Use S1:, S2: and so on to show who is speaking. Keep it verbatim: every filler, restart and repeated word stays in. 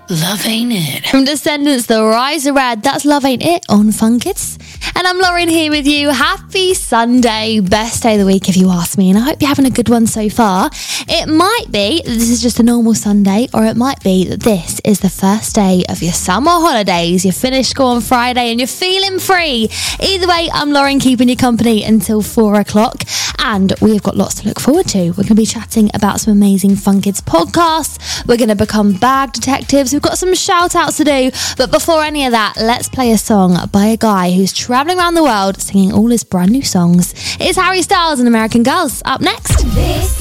S1: Love Ain't It.
S2: From Descendants, The Rise of Red, that's Love Ain't It on Fun Kids. And I'm Lauren here with you. Happy Sunday, best day of the week if you ask me, and I hope you're having a good one so far. It might be that this is just a normal Sunday, or it might be that this is the first day of your summer holidays. You finished school on Friday and you're feeling free. Either way, I'm Lauren, keeping you company until four o'clock, and we've got lots to look forward to. We're going to be chatting about some amazing Fun Kids podcasts. We're going to become bag detectives. We've got some shout outs to do, but before any of that, let's play a song by a guy who's travelling around the world singing all his brand new songs. It's Harry Styles and American Girls up next. This